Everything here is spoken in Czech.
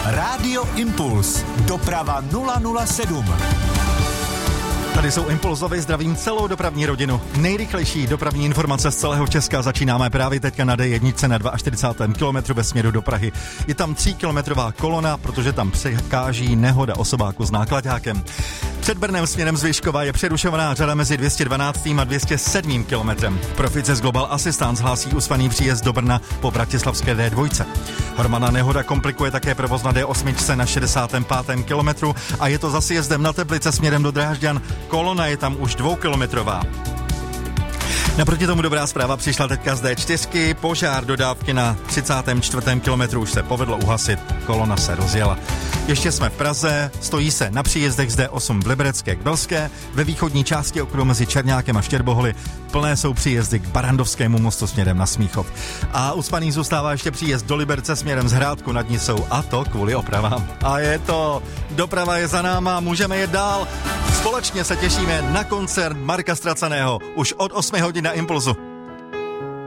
Rádio Impuls. Doprava 007. Tady jsou Impulzovy, zdravím celou dopravní rodinu. Nejrychlejší dopravní informace z celého Česka začínáme právě teďka na D1 na 42. kilometru ve směru do Prahy. Je tam 3kilometrová kolona, protože tam překáží nehoda osobáku s náklaďákem. Před Brnem směrem z Vyškova je přerušovaná řada mezi 212. a 207. kilometrem. Profices Global Assistance hlásí uspaný příjezd do Brna po bratislavské D2. Hromadná nehoda komplikuje také provoz na D8 na 65. kilometru a je to za sjezdem na Teplice směrem do Drážďan. Kolona je tam už 2kilometrová. Naproti tomu dobrá zpráva přišla teďka z D4. Požár dodávky na 34. kilometru už se povedlo uhasit. Kolona se rozjela. Ještě jsme v Praze, stojí se na příjezdech z D8 v Liberecké k Belské, ve východní části okruhu mezi Černákem a Štěrboholy. Plné jsou příjezdy k Barandovskému mostu směrem na Smíchov. A uspaný zůstává ještě příjezd do Liberce směrem z Hrádku nad Nisou, a to kvůli opravám. A je to, doprava je za náma, můžeme jet dál. Společně se těšíme na koncert Marka Straceného už od 8 hodin na Impulzu.